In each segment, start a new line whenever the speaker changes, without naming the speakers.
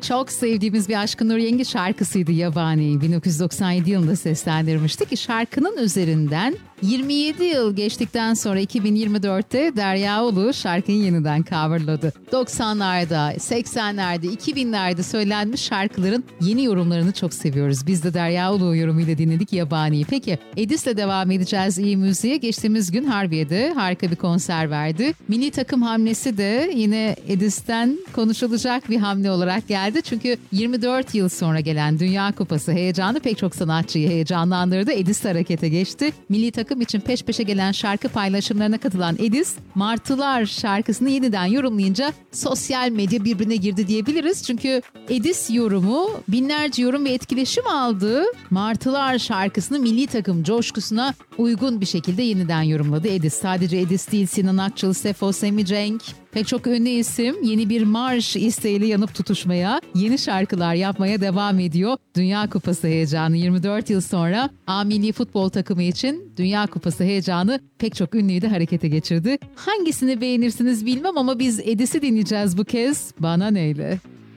Çok sevdiğimiz bir Aşkın Nur Yengi şarkısıydı Yabani. 1997 yılında seslendirmişti ki şarkının üzerinden 27 yıl geçtikten sonra 2024'te Derya Ulu şarkıyı yeniden coverladı. 90'larda, 80'lerde, 2000'lerde söylenmiş şarkıların yeni yorumlarını çok seviyoruz. Biz de Derya Ulu yorumuyla dinledik Yabani'yi. Peki Edis'le devam edeceğiz iyi müziğe. Geçtiğimiz gün Harbiye'de harika bir konser verdi. Milli takım hamlesi de yine Edis'ten konuşulacak bir hamle olarak geldi. Çünkü 24 yıl sonra gelen Dünya Kupası heyecanı pek çok sanatçıyı heyecanlandırdı. Edis harekete geçti. Milli takım için peş peşe gelen şarkı paylaşımlarına katılan Edis, Martılar şarkısını yeniden yorumlayınca sosyal medya birbirine girdi diyebiliriz. Çünkü Edis yorumu binlerce yorum ve etkileşim aldı. Martılar şarkısını milli takım coşkusuna uygun bir şekilde yeniden yorumladı Edis. Sadece Edis değil, Sinan Akçıl, Sefo, Semi Cenk, pek çok ünlü isim yeni bir marş isteğiyle yanıp tutuşmaya, yeni şarkılar yapmaya devam ediyor. Dünya Kupası heyecanı 24 yıl sonra A Milli Futbol takımı için Dünya Kupası heyecanı pek çok ünlüyü de harekete geçirdi. Hangisini beğenirsiniz bilmem ama biz Edis'i dinleyeceğiz bu kez. Bana neyle?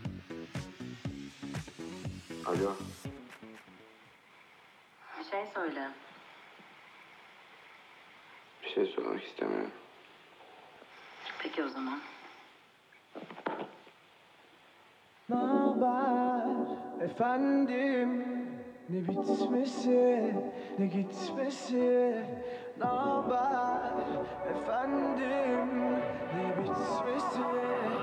Alo.
Bir şey söyle.
Bir şey söylemek istemiyorum.
Peki o zaman.
Naber efendim, ne bitmesi ne gitmesi. Naber efendim, ne bitmesi